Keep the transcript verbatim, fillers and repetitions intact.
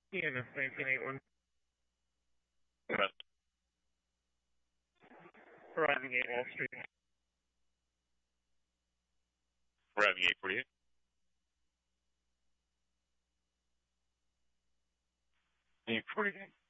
E N S nineteen eighty-one. West. Arriving eight Wall Street. Arriving eight forty-eight. eight forty-eight.